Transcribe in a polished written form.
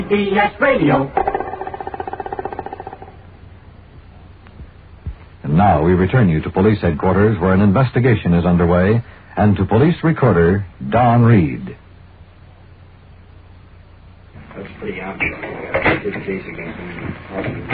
CBS Radio. And now we return you to police headquarters where an investigation is underway, and to police recorder Don Reed. That's pretty obvious. This case against him.